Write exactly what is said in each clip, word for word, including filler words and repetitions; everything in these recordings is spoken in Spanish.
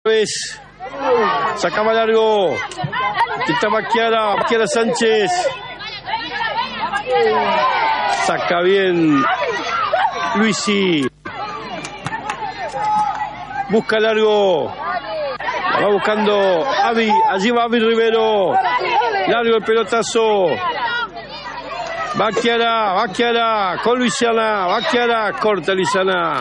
vez. Sacaba largo. Estaba Chiara, Chiara Sánchez. Saca bien Luisi. Busca largo. La va buscando Avi. Allí va Avi Rivero. Largo el pelotazo. Va Chiara, va Chiara. Con Luisiana. Va Chiara. Corta Luisiana.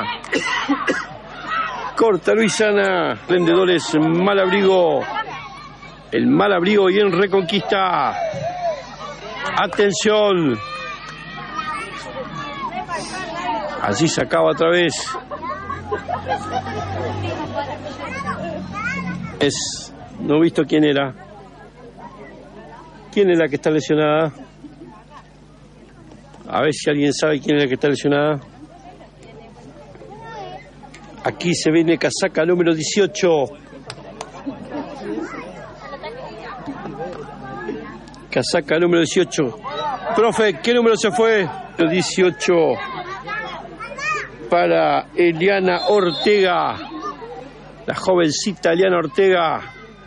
Corta Luisiana. Vendedores Malabrigo. El Malabrigo y en Reconquista. Atención. Allí sacaba otra vez. Es, no he visto quién era. ¿Quién es la que está lesionada? A ver si alguien sabe quién es la que está lesionada. Aquí se viene casaca número dieciocho. Casaca número dieciocho. Profe, ¿qué número se fue? dieciocho para Eliana Ortega. La jovencita Eliana Ortega.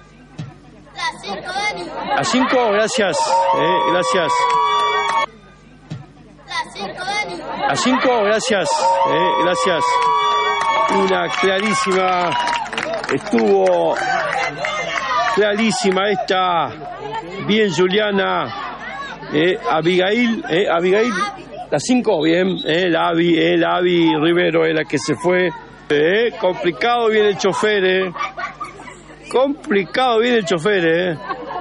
A cinco, gracias. Eh, gracias. A cinco, gracias. Eh, gracias. Una clarísima. Estuvo clarísima esta. Bien, Juliana. Eh, Abigail. Eh, Abigail. La cinco, bien. Eh, la Avi, eh, la Avi Rivero es la que se fue. Eh, complicado viene el chofer, eh. Complicado viene el chofer, eh.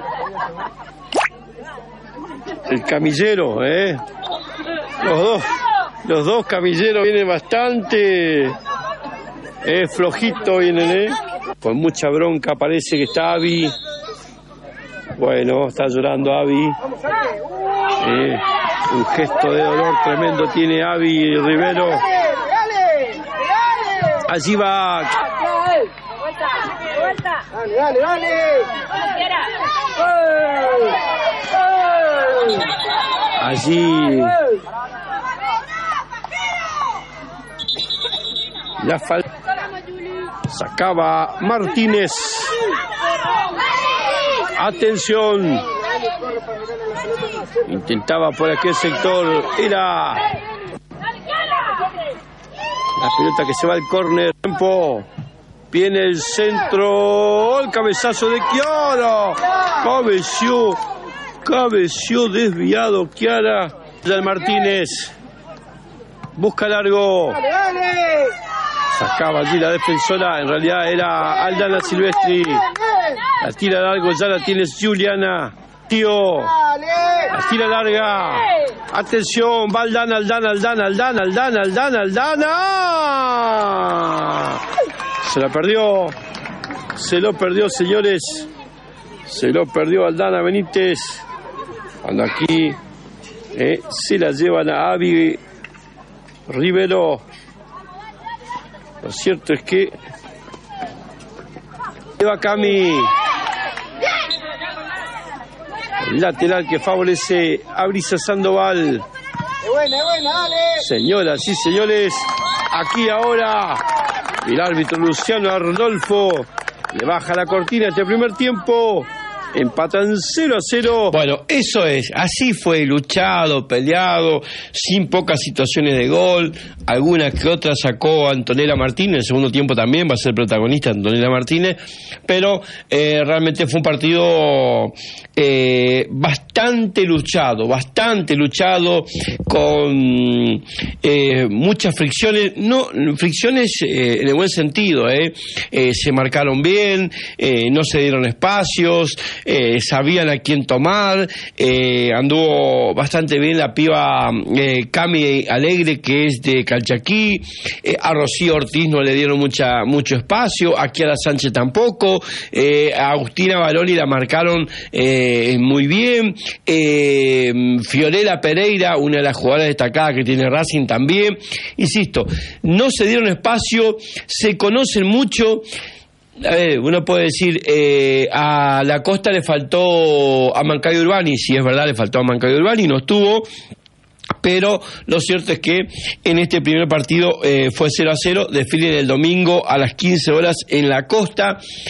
El camillero, eh. Los dos, los dos camilleros vienen bastante eh, flojito vienen, eh. Con mucha bronca parece que está Avi. Bueno, está llorando Avi. Eh, un gesto de dolor tremendo tiene Avi Rivero. Allí va. Dale, dale, dale. Allí. La falta. Sacaba Martínez. Atención. Intentaba por aquel sector. Era. La pelota que se va al córner. Tiempo. Viene el centro. El cabezazo de Chiara. Cabeció. Cabeció desviado Chiara. Del Martínez. Busca largo. Sacaba allí la defensora. En realidad era Aldana Silvestri. La tira largo. Ya la tiene Juliana. Tío. La tira larga. Atención. Va Aldana, Aldana, Aldana, Aldana, Aldana, Aldana, Aldana. Se la perdió. Se lo perdió, señores. Se lo perdió Aldana Benítez. Cuando aquí eh, se la llevan a Avi Rivero. Lo cierto es que lleva Cami. El lateral que favorece a Brisa Sandoval. Es buena, es buena, dale. Señoras y señores, aquí ahora el árbitro Luciano Arnolfo le baja la cortina este primer tiempo. Empatan cero a cero. Bueno, eso es, así fue, luchado, peleado, sin pocas situaciones de gol, alguna que otra sacó Antonella Martínez, en el segundo tiempo también va a ser protagonista Antonella Martínez, pero eh, realmente fue un partido eh, bastante luchado, bastante luchado, con eh, muchas fricciones, no fricciones eh, en el buen sentido, eh, eh, se marcaron bien, eh, no se dieron espacios. Eh, sabían a quién tomar, eh, anduvo bastante bien la piba eh, Cami Alegre, que es de Calchaquí, eh, a Rocío Ortiz no le dieron mucha mucho espacio, a Chiara Sánchez tampoco, eh, a Agustina Baroni la marcaron eh, muy bien, eh, Fiorella Pereira, una de las jugadoras destacadas que tiene Racing también, insisto, no se dieron espacio, se conocen mucho. A ver, uno puede decir, eh, a la Costa le faltó a Mancayo Urbani, si es verdad, le faltó a Mancayo Urbani, no estuvo, pero lo cierto es que en este primer partido eh, fue cero a cero, desfile del domingo a las quince horas en la Costa.